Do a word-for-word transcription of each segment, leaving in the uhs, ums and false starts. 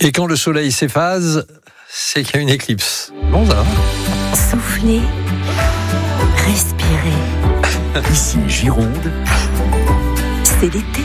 Et quand le soleil s'efface, c'est qu'il y a une éclipse. Bon, ça va. Soufflez, respirez. Ici Gironde, c'est l'été.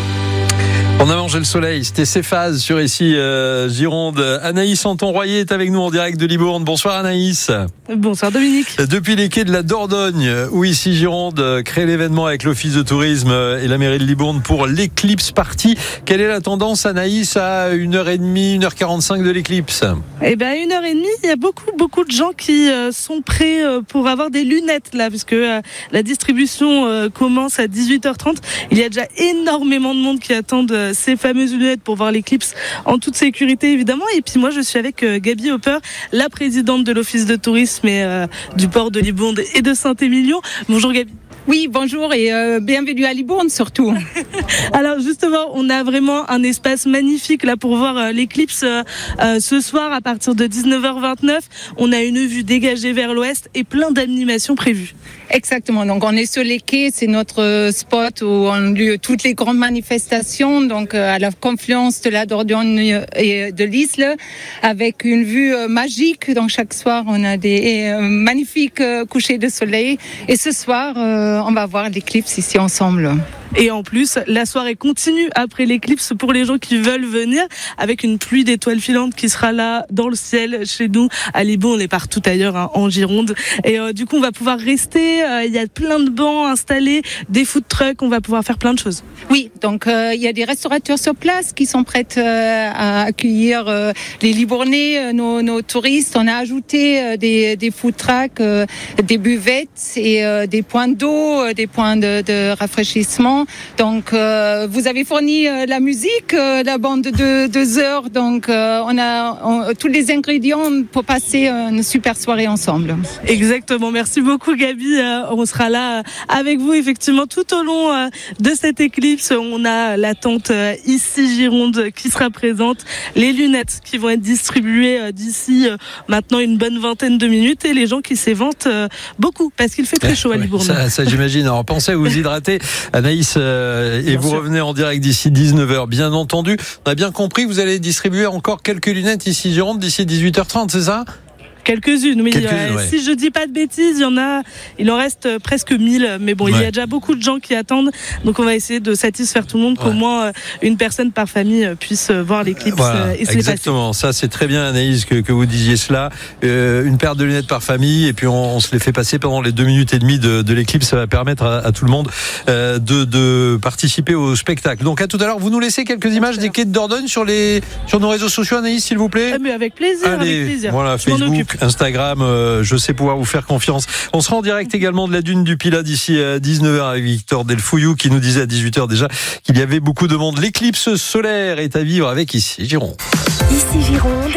On a mangé le soleil, c'était Céphase sur ici euh, Gironde. Anaïs Anton-Royer est avec nous en direct de Libourne. Bonsoir Anaïs. Bonsoir Dominique. Depuis les quais de la Dordogne, où ici Gironde crée l'événement avec l'Office de tourisme et la mairie de Libourne pour l'éclipse party. Quelle est la tendance Anaïs à une heure trente, une heure quarante-cinq de l'éclipse? Eh ben une heure trente, il y a beaucoup beaucoup de gens qui euh, sont prêts euh, pour avoir des lunettes là, puisque euh, la distribution euh, commence à dix-huit heures trente. Il y a déjà énormément de monde qui attendent euh, ces fameuses lunettes pour voir l'éclipse en toute sécurité évidemment. Et puis moi je suis avec euh, Gaby Hopper, la présidente de l'Office de tourisme et euh, du port de Libourne et de Saint-Émilion. Bonjour Gaby. Oui, bonjour et euh, bienvenue à Libourne surtout. Alors justement, on a vraiment un espace magnifique là pour voir euh, l'éclipse euh, euh, ce soir à partir de dix-neuf heures vingt-neuf. On a une vue dégagée vers l'ouest et plein d'animations prévues. Exactement, donc on est sur les quais, c'est notre spot où ont lieu toutes les grandes manifestations, donc à la confluence de la Dordogne et de l'Isle, avec une vue magique. Donc chaque soir, on a des magnifiques couchers de soleil et ce soir, on va voir l'éclipse ici ensemble. Et en plus, la soirée continue après l'éclipse pour les gens qui veulent venir, avec une pluie d'étoiles filantes qui sera là dans le ciel chez nous à Libourne. On est partout ailleurs hein, en Gironde. Et euh, du coup, on va pouvoir rester. Euh, il y a plein de bancs installés, des food trucks. On va pouvoir faire plein de choses. Oui, donc euh, il y a des restaurateurs sur place qui sont prêts euh, à accueillir euh, les Libournais, euh, nos, nos touristes. On a ajouté euh, des, des food trucks, euh, des buvettes et euh, des points d'eau, euh, des points de, de rafraîchissement. Donc, euh, vous avez fourni euh, la musique, euh, la bande de deux heures. Donc, euh, on a on, tous les ingrédients pour passer une super soirée ensemble. Exactement. Merci beaucoup, Gaby. Euh, on sera là avec vous, effectivement, tout au long euh, de cette éclipse. On a la tente euh, ici Gironde qui sera présente, les lunettes qui vont être distribuées euh, d'ici euh, maintenant une bonne vingtaine de minutes et les gens qui s'éventent euh, beaucoup parce qu'il fait très chaud à Libourne. Ça, ça j'imagine. Alors, pensez à vous hydrater, Anaïs. Euh, et bien vous sûr. Revenez en direct d'ici dix-neuf heures, bien entendu. On a bien compris, vous allez distribuer encore quelques lunettes ici Gironde d'ici dix-huit heures trente, c'est ça ? Quelques-unes, oui. Quelques-unes, euh, ouais. Si je dis pas de bêtises, il y en a, il en reste euh, presque mille. Mais bon, ouais. Il y a déjà beaucoup de gens qui attendent. Donc, on va essayer de satisfaire tout le monde, ouais. Qu'au moins euh, une personne par famille puisse euh, voir l'éclipse voilà, euh, et se exactement. Ça, c'est très bien, Anaïs, que, que vous disiez cela. Euh, une paire de lunettes par famille, et puis on, on se les fait passer pendant les deux minutes et demie de, de l'éclipse. Ça va permettre à, à tout le monde euh, de, de participer au spectacle. Donc, à tout à l'heure. Vous nous laissez quelques images des quais de Dordogne sur les sur nos réseaux sociaux, Anaïs, s'il vous plaît. Ah, mais avec plaisir, Allez, avec plaisir. Voilà, je Facebook, Instagram. Euh, Je sais pouvoir vous faire confiance. On sera en direct également de la dune du Pilat d'ici à dix-neuf heures avec Victor Delfouillou qui nous disait à dix-huit heures déjà qu'il y avait beaucoup de monde. L'éclipse solaire est à vivre avec ici Gironde. Ici Gironde,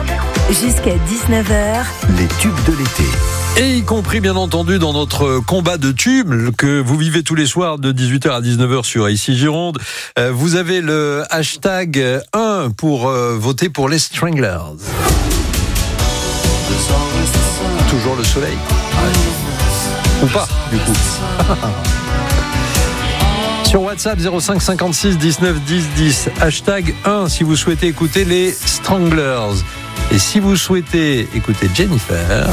jusqu'à dix-neuf heures. Les tubes de l'été. Et y compris bien entendu dans notre combat de tubes que vous vivez tous les soirs de dix-huit heures à dix-neuf heures sur ici Gironde. Vous avez le hashtag un pour voter pour les Stranglers. Toujours le soleil. Ouais. Ou pas, du coup. Sur WhatsApp zéro cinq cinquante-six dix-neuf dix dix. Hashtag un si vous souhaitez écouter les Stranglers. Et si vous souhaitez écouter Jennifer.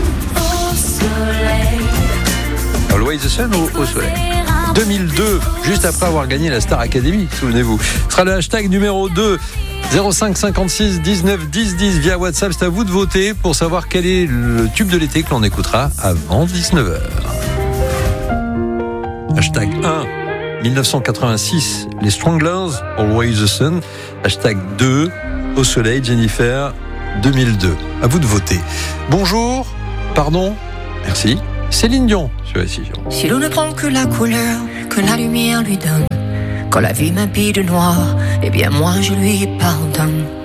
Always the Sun ou au soleil. deux mille deux, juste après avoir gagné la Star Academy, souvenez-vous. Ce sera le hashtag numéro deux. zéro cinq cinquante-six dix-neuf dix dix via WhatsApp. C'est à vous de voter pour savoir quel est le tube de l'été que l'on écoutera avant dix-neuf heures. Hashtag un, dix-neuf cent quatre-vingt-six, les Stranglers, Always the Sun. Hashtag deux, au soleil, Jennifer, deux mille deux. À vous de voter. Bonjour, pardon, merci. Céline Dion sur ici. Si l'on ne prend que la couleur que la lumière lui donne, quand la vie m'habille de noir, eh bien moi je lui pardonne.